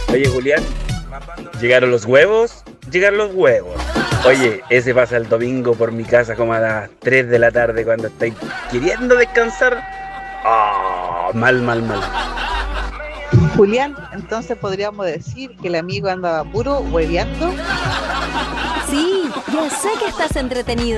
Oye, Julián, ¿llegaron los huevos? Llegaron los huevos. Oye, ese pasa el domingo por mi casa como a las 3 de la tarde cuando estáis queriendo descansar. Ah, mal, mal, mal. Julián, entonces podríamos decir que el amigo andaba puro hueveando. Sí, ya sé que estás entretenido.